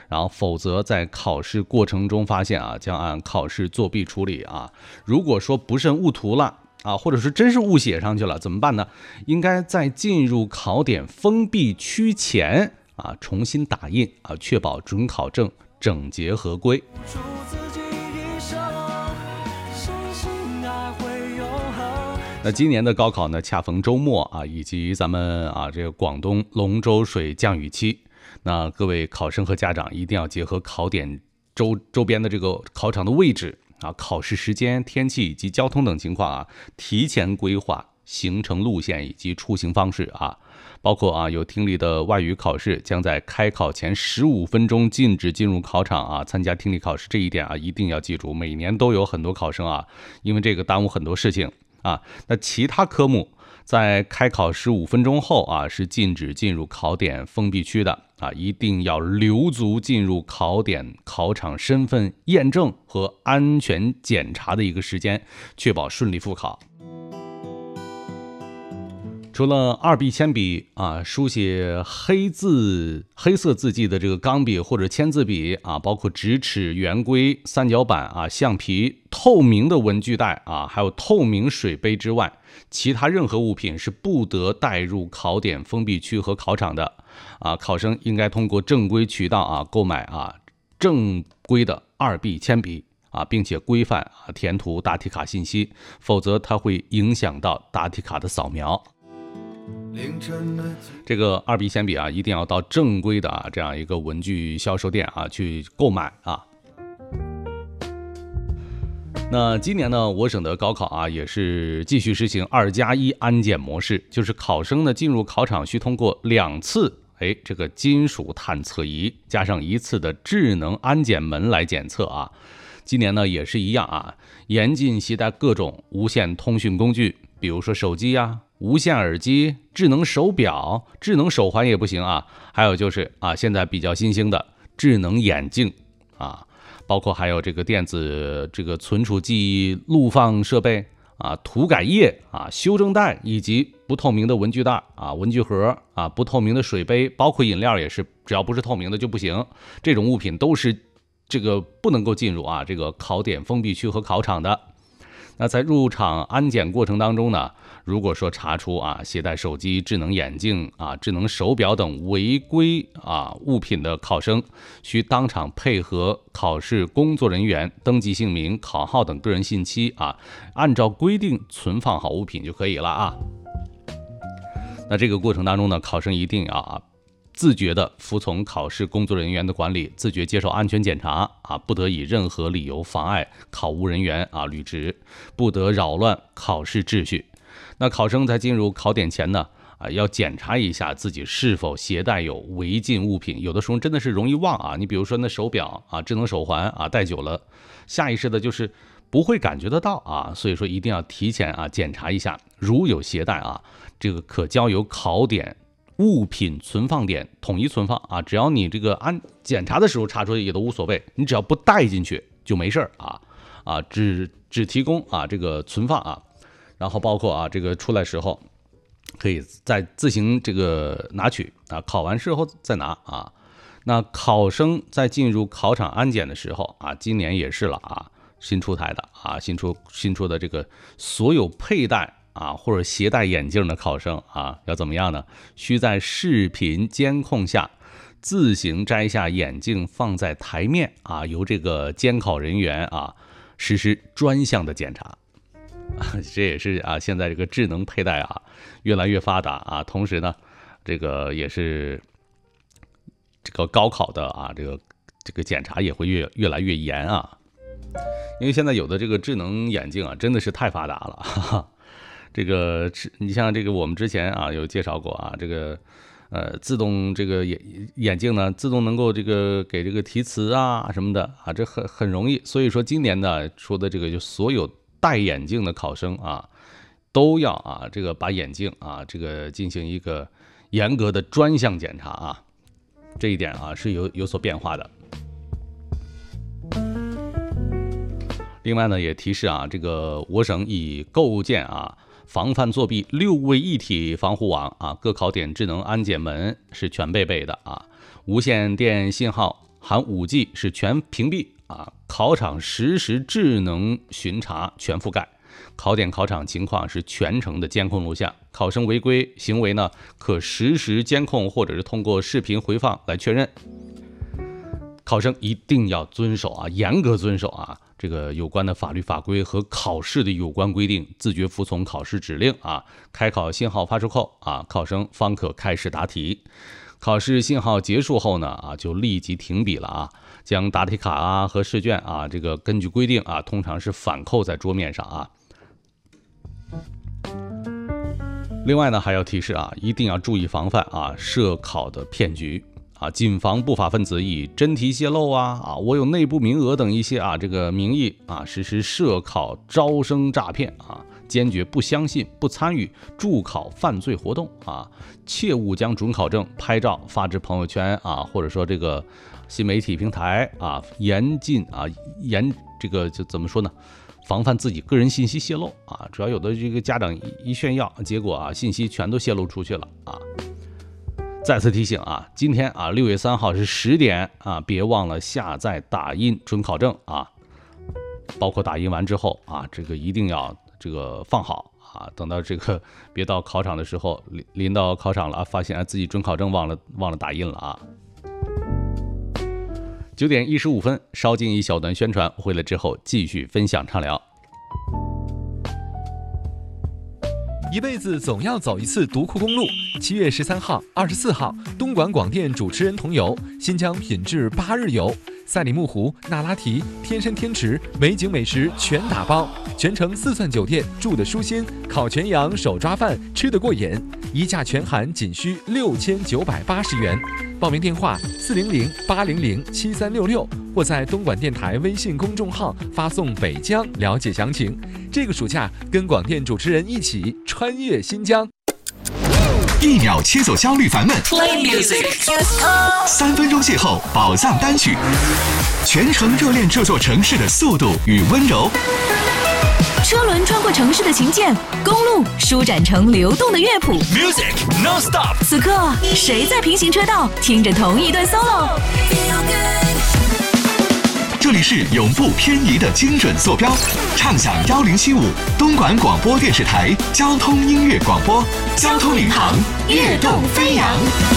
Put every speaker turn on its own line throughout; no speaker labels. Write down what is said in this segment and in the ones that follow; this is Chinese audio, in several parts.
然后否则在考试过程中发现啊，将按考试作弊处理啊。如果说不慎误涂了啊，或者是真是误写上去了，怎么办呢？应该在进入考点封闭区前啊，重新打印啊，确保准考证整洁合规。那今年的高考呢，恰逢周末啊，以及咱们啊这个广东龙舟水降雨期，那各位考生和家长一定要结合考点周边的这个考场的位置啊、考试时间、天气以及交通等情况啊，提前规划行程路线以及出行方式啊。包括啊有听力的外语考试将在开考前15分钟禁止进入考场啊，参加听力考试这一点啊一定要记住。每年都有很多考生啊，因为这个耽误很多事情啊。那其他科目在开考15分钟后啊是禁止进入考点封闭区的啊，一定要留足进入考点考场身份验证和安全检查的一个时间，确保顺利复考。除了2B 铅笔啊，书写黑色字迹的这个钢笔或者签字笔啊，包括直尺、圆规、三角板啊、橡皮、透明的文具袋啊，还有透明水杯之外，其他任何物品是不得带入考点封闭区和考场的啊。考生应该通过正规渠道啊购买啊正规的2B 铅笔啊，并且规范啊填涂答题卡信息，否则它会影响到答题卡的扫描。这个2B 铅笔啊，一定要到正规的啊这样一个文具销售店啊去购买啊。那今年呢，我省的高考啊也是继续实行2+1安检模式，就是考生呢进入考场需通过2次这个金属探测仪加上1次的智能安检门来检测啊。今年呢也是一样啊，严禁携带各种无线通讯工具，比如说手机啊、无线耳机、智能手表、智能手环也不行啊。还有就是啊，现在比较新兴的智能眼镜啊，包括还有这个电子这个存储记忆录放设备啊、涂改液啊、修正带以及不透明的文具袋啊、文具盒啊、不透明的水杯，包括饮料也是，只要不是透明的就不行。这种物品都是这个不能够进入啊这个考点封闭区和考场的。那在入场安检过程当中呢，如果说查出啊携带手机、智能眼镜啊、智能手表等违规啊物品的考生，需当场配合考试工作人员登记姓名、考号等个人信息啊，按照规定存放好物品就可以了啊。那这个过程当中呢，考生一定要自觉地服从考试工作人员的管理，自觉接受安全检查啊，不得以任何理由妨碍考务人员啊履职，不得扰乱考试秩序。那考生在进入考点前呢要检查一下自己是否携带有违禁物品，有的时候真的是容易忘啊。你比如说那手表啊、智能手环啊，戴久了，下意识的就是不会感觉得到啊，所以说一定要提前检查一下，如有携带这个可交由考点物品存放点统一存放啊，只要你这个检查的时候查出也都无所谓，你只要不带进去就没事只提供这个存放啊，然后包括这个出来时候可以再自行这个拿取啊，考完试后再拿啊。那考生在进入考场安检的时候今年也是了新出台的新出的这个所有佩戴或者携带眼镜的考生要怎么样呢？需在视频监控下自行摘下眼镜放在台面由这个监考人员实施专项的检查。这也是现在这个智能佩戴越来越发达同时呢，这个也是这个高考的这个检查也会越来越严因为现在有的这个智能眼镜真的是太发达了这个你像这个我们之前有介绍过这个自动这个眼镜呢，自动能够这个给这个提词什么的这很容易。所以说今年呢说的这个就所有戴眼镜的考生都要这个把眼镜这个进行一个严格的专项检查这一点是有所变化的。另外呢，也提示这个我省已构建防范作弊6位一体防护网各考点智能安检门是全备的无线电信号含5G 是全屏蔽啊，考场实时智能巡查全覆盖，考点考场情况是全程的监控录像，考生违规行为呢可实时监控或者是通过视频回放来确认。考生一定要遵守啊，严格遵守啊这个有关的法律法规和考试的有关规定，自觉服从考试指令啊。开考信号发出后啊，考生方可开始答题。考试信号结束后呢啊，就立即停笔了啊，将答题卡啊和试卷啊这个根据规定啊，通常是反扣在桌面上啊。另外呢，还要提示啊，一定要注意防范啊涉考的骗局啊，谨防不法分子以真题泄露啊我有内部名额等一些啊这个名义啊实施涉考招生诈骗啊，坚决不相信、不参与助考犯罪活动啊，切勿将准考证拍照发至朋友圈啊，或者说这个新媒体平台啊，这个就怎么说呢？防范自己个人信息泄露啊，主要有的这个家长一炫耀，结果啊信息全都泄露出去了啊。再次提醒啊，今天啊6月3号是10点啊，别忘了下载打印准考证啊，包括打印完之后啊，这个一定要这个放好啊，等到这个别到考场的时候，临到考场了，发现自己准考证忘了打印了啊。9点15分，稍进一小段宣传，回来之后继续分享畅聊。
一辈子总要走一次独库公路。7月13号、24号，东莞广电主持人同游新疆品质8日游，赛里木湖、那拉提、天山天池，美景美食全打包，全程4钻酒店，住得舒心，烤全羊、手抓饭吃得过瘾，一价全含仅需6980元。报名电话400-800-7366，或在东莞电台微信公众号发送北疆了解详情。这个暑假跟广电主持人一起穿越新疆
，1秒切走焦虑烦闷， Play music， 3分钟邂逅宝藏单曲，全程热恋这座城市的速度与温柔。
车轮穿过城市的琴键，公路舒展成流动的乐谱。
Music non stop。
此刻，谁在平行车道听着同一段 solo？
这里是永不偏移的精准坐标，畅享1075东莞广播电视台交通音乐广播，交通领航，跃动飞扬。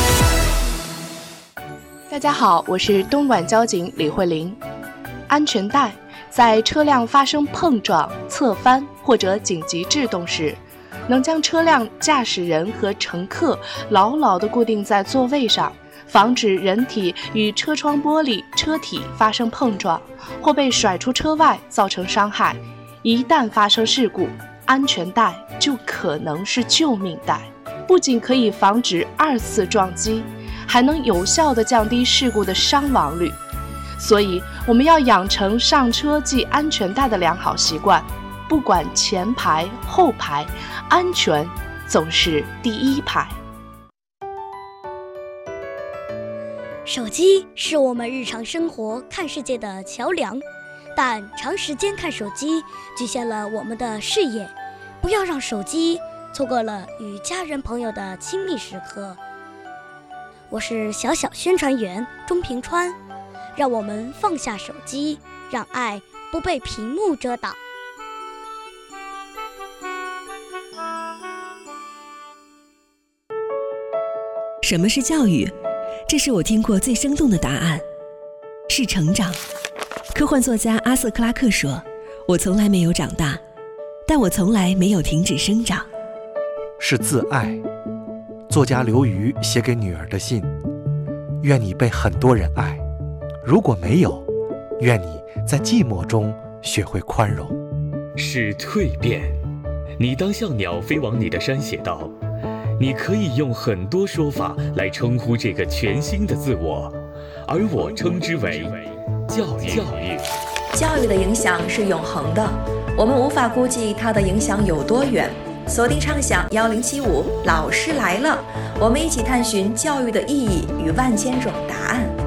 大家好，我是东莞交警李慧玲。安全带在车辆发生碰撞、侧翻或者紧急制动时，能将车辆驾驶人和乘客牢牢地固定在座位上，防止人体与车窗玻璃、车体发生碰撞或被甩出车外造成伤害。一旦发生事故，安全带就可能是救命带，不仅可以防止2次撞击，还能有效地降低事故的伤亡率。所以我们要养成上车系安全带的良好习惯，不管前排后排，安全总是第一排。
手机是我们日常生活看世界的桥梁，但长时间看手机局限了我们的视野，不要让手机错过了与家人朋友的亲密时刻。我是小宣传员钟平川，让我们放下手机，让爱不被屏幕遮挡。
什么是教育？这是我听过最生动的答案，是成长。科幻作家阿瑟·克拉克说，我从来没有长大，但我从来没有停止生长。
是自爱。作家刘瑜写给女儿的信，愿你被很多人爱，如果没有，愿你在寂寞中学会宽容。
是蜕变。你当像鸟飞往你的山写道，你可以用很多说法来称呼这个全新的自我，而我称之为教育。
教育的影响是永恒的，我们无法估计它的影响有多远。锁定畅想1075，老师来了，我们一起探寻教育的意义与万千种答案。